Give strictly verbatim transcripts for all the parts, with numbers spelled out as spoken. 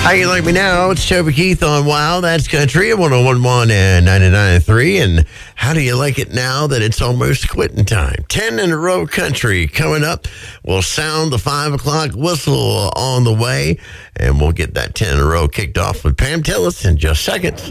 How you like me now? It's Toby Keith on Wow, That's Country at one oh one point one and ninety-nine point three. And how do you like it now that it's almost quitting time? ten in a row country coming up. We'll sound the five o'clock whistle on the way, and we'll get that ten in a row kicked off with Pam Tillis in just seconds.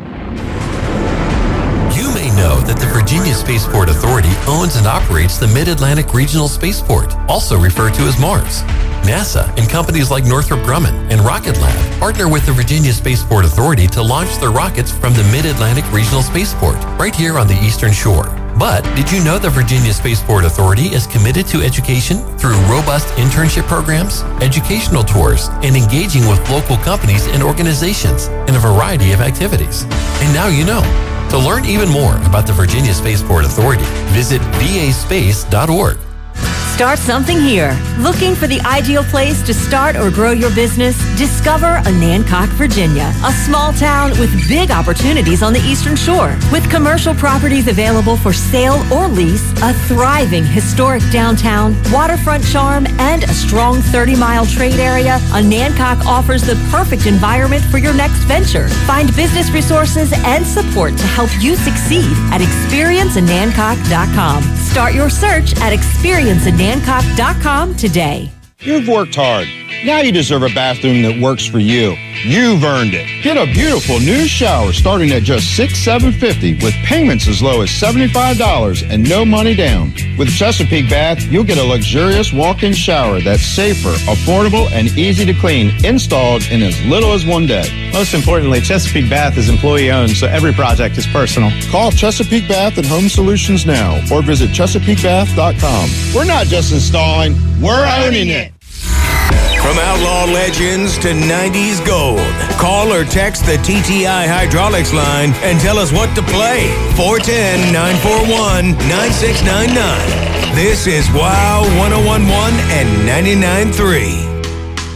You may know that the Virginia Spaceport Authority owns and operates the Mid-Atlantic Regional Spaceport, also referred to as MARS. NASA and companies like Northrop Grumman and Rocket Lab partner with the Virginia Spaceport Authority to launch their rockets from the Mid-Atlantic Regional Spaceport, right here on the Eastern Shore. But did you know the Virginia Spaceport Authority is committed to education through robust internship programs, educational tours, and engaging with local companies and organizations in a variety of activities? And now you know. To learn even more about the Virginia Spaceport Authority, visit v a space dot org. Start something here. Looking for the ideal place to start or grow your business? Discover Anancock, Virginia, a small town with big opportunities on the Eastern Shore. With commercial properties available for sale or lease, a thriving historic downtown, waterfront charm, and a strong thirty-mile trade area, Anancock offers the perfect environment for your next venture. Find business resources and support to help you succeed at experience anancock dot com. Start your search at experience anancock dot com today. You've worked hard. Now you deserve a bathroom that works for you. You've earned it. Get a beautiful new shower starting at just six thousand seven hundred fifty dollars with payments as low as seventy-five dollars and no money down. With Chesapeake Bath, you'll get a luxurious walk-in shower that's safer, affordable, and easy to clean, installed in as little as one day. Most importantly, Chesapeake Bath is employee-owned, so every project is personal. Call Chesapeake Bath and Home Solutions now or visit chesapeake bath dot com. We're not just installing, we're owning it. From outlaw legends to nineties gold, call or text the T T I Hydraulics line and tell us what to play. four one zero, nine four one, nine six nine nine. This is Wow one oh one point one and ninety-nine point three.